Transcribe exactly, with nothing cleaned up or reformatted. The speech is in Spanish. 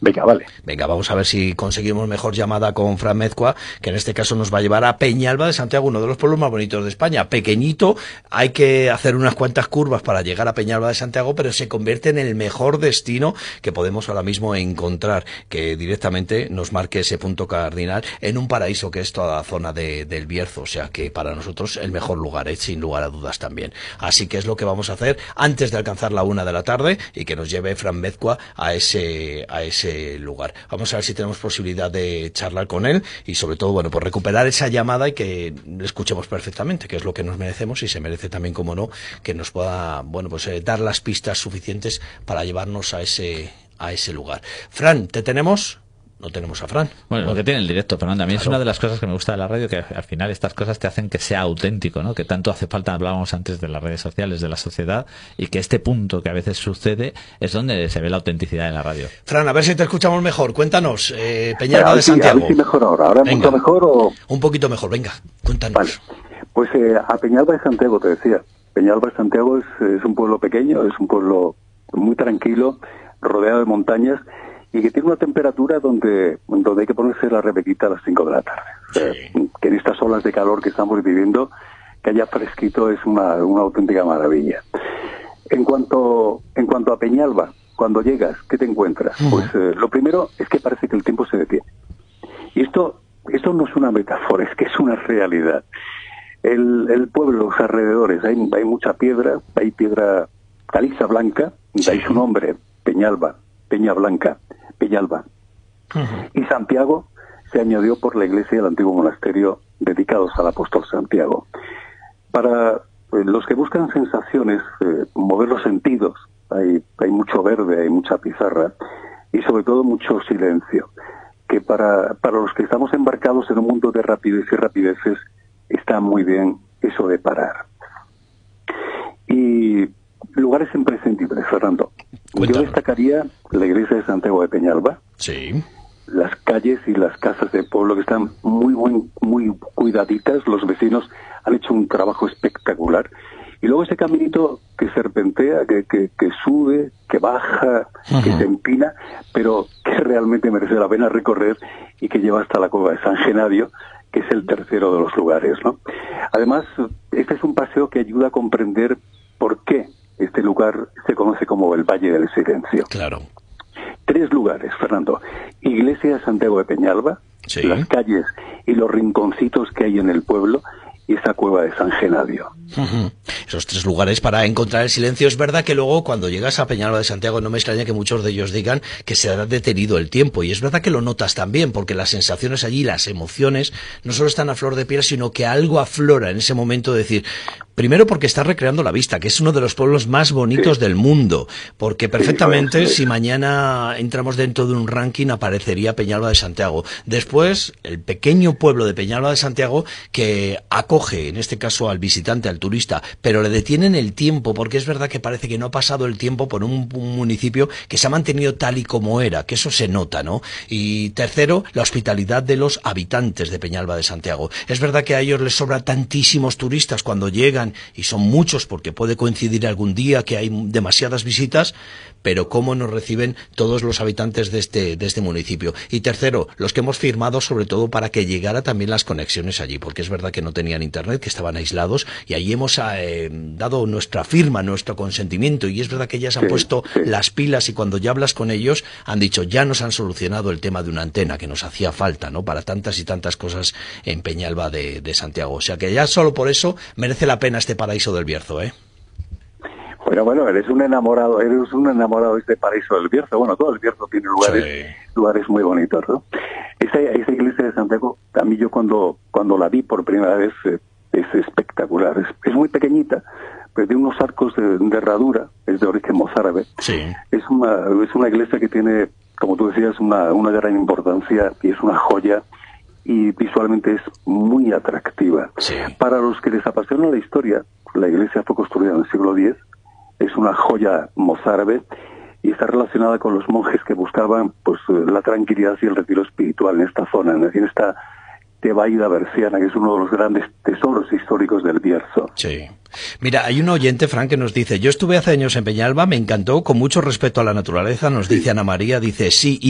Venga, vale. Venga, vamos a ver si conseguimos mejor llamada con Fran Mezcua, que en este caso nos va a llevar a Peñalba de Santiago, uno de los pueblos más bonitos de España. Pequeñito, hay que hacer unas cuantas curvas para llegar a Peñalba de Santiago, pero se convierte en el mejor destino que podemos ahora mismo encontrar, que directamente nos marque ese punto cardinal en un paraíso que es toda la zona de, del Bierzo. O sea que para nosotros el mejor lugar, ¿eh? Sin lugar a dudas también. Así que es lo que vamos a hacer antes de alcanzar la una de la tarde y que nos lleve Fran Mezcua a ese, a ese lugar. Vamos a ver si tenemos posibilidad de charlar con él y sobre todo, bueno, pues recuperar esa llamada y que le escuchemos perfectamente, que es lo que nos merecemos y se merece también, como no, que nos pueda, bueno, pues eh, dar las pistas suficientes para llevarnos a ese, a ese lugar. Fran, ¿te tenemos? No tenemos a Fran. Bueno, lo que tiene el directo, Fernando. A mí Claro. es una de las cosas que me gusta de la radio, que al final estas cosas te hacen que sea auténtico, ¿no? Que tanto hace falta, hablábamos antes de las redes sociales, de la sociedad, y que este punto que a veces sucede es donde se ve la autenticidad en la radio. Fran, a ver si te escuchamos mejor. Cuéntanos, eh, A Peñalba ver de si- Santiago. A ver si mejor ahora. ¿Ahora Venga. mucho mejor o...? Un poquito mejor, venga, cuéntanos. Vale. Pues eh, a Peñalba de Santiago, te decía. Peñalba de Santiago es, es un pueblo pequeño, es un pueblo muy tranquilo, rodeado de montañas, y que tiene una temperatura donde, donde hay que ponerse la rebequita a las cinco de la tarde. O sea, que en estas olas de calor que estamos viviendo, que haya fresquito es una, una auténtica maravilla. En cuanto, en cuanto a Peñalba, cuando llegas, ¿qué te encuentras? Uh-huh. Pues eh, lo primero es que parece que el tiempo se detiene. Y esto, esto no es una metáfora, es que es una realidad. El, el pueblo, los alrededores, hay, hay mucha piedra, hay piedra caliza blanca, de ahí su nombre, Peñalba, Peña Blanca, Peñalba. Uh-huh. Y Santiago se añadió por la iglesia del antiguo monasterio dedicados al apóstol Santiago. Para eh, los que buscan sensaciones, eh, mover los sentidos, hay, hay mucho verde, hay mucha pizarra y sobre todo mucho silencio, que para, para los que estamos embarcados en un mundo de rapidez y rapideces está muy bien eso de parar. Y lugares imprescindibles, Fernando. Cuéntanos. Yo destacaría la iglesia de Santiago de Peñalba, Sí. las calles y las casas del pueblo que están muy, muy, muy cuidaditas. Los vecinos han hecho un trabajo espectacular. Y luego ese caminito que serpentea, que, que, que sube, que baja, Ajá. que se empina, pero que realmente merece la pena recorrer y que lleva hasta la cueva de San Genadio, que es el tercero de los lugares, ¿no? Además, este es un paseo que ayuda a comprender por qué este lugar se conoce como el Valle del Silencio. Claro. Tres lugares, Fernando. Iglesia de Santiago de Peñalba, Sí. las calles y los rinconcitos que hay en el pueblo y esa cueva de San Genadio. Uh-huh. Esos tres lugares para encontrar el silencio. Es verdad que luego cuando llegas a Peñalba de Santiago no me extraña que muchos de ellos digan que se ha detenido el tiempo, y es verdad que lo notas también, porque las sensaciones allí, las emociones no solo están a flor de piel, sino que algo aflora en ese momento de decir, primero porque estás recreando la vista, que es uno de los pueblos más bonitos Sí. del mundo, porque perfectamente Sí, pues, si mañana entramos dentro de un ranking aparecería Peñalba de Santiago. Después, el pequeño pueblo de Peñalba de Santiago que acoge, en este caso al visitante, al turista, pero le detienen el tiempo, porque es verdad que parece que no ha pasado el tiempo por un, un municipio que se ha mantenido tal y como era, que eso se nota, ¿no? Y tercero, la hospitalidad de los habitantes de Peñalba de Santiago. Es verdad que a ellos les sobra tantísimos turistas cuando llegan, y son muchos porque puede coincidir algún día que hay demasiadas visitas, pero cómo nos reciben todos los habitantes de este, de este municipio. Y tercero, los que hemos firmado sobre todo para que llegara también las conexiones allí, porque es verdad que no tenían internet, que estaban aislados, y allí hemos eh, dado nuestra firma, nuestro consentimiento, y es verdad que ya se han Sí, puesto sí. las pilas, y cuando ya hablas con ellos han dicho, ya nos han solucionado el tema de una antena que nos hacía falta, ¿no? Para tantas y tantas cosas en Peñalba de, de Santiago. O sea que ya solo por eso merece la pena este paraíso del Bierzo, ¿eh? Bueno, bueno, eres un enamorado, eres un enamorado de este paraíso del Bierzo. Bueno, todo el Bierzo tiene lugares, Sí. lugares muy bonitos, ¿no? Esa, esa iglesia de Santiago, a mí yo cuando, cuando la vi por primera vez, eh, es espectacular. Es, es muy pequeñita, pero tiene unos arcos de, de herradura, es de origen mozárabe. Sí. Es una, es una iglesia que tiene, como tú decías, una, una gran importancia y es una joya, y visualmente es muy atractiva. Sí. Para los que les apasiona la historia, la iglesia fue construida en el siglo diez, es una joya mozárabe y está relacionada con los monjes que buscaban pues la tranquilidad y el retiro espiritual en esta zona, en esta Tebaida berciana, que es uno de los grandes tesoros históricos del Bierzo. Sí. Mira, hay un oyente, Fran, que nos dice, yo estuve hace años en Peñalba, me encantó, con mucho respeto a la naturaleza, nos dice Ana María, dice, sí,